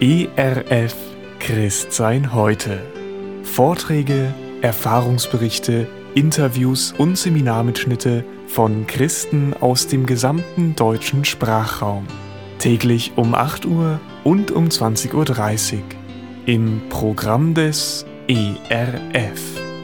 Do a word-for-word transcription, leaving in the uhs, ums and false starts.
E R F Christsein heute. Vorträge, Erfahrungsberichte, Interviews und Seminarmitschnitte von Christen aus dem gesamten deutschen Sprachraum. Täglich um acht Uhr und um zwanzig Uhr dreißig im Programm des E R F.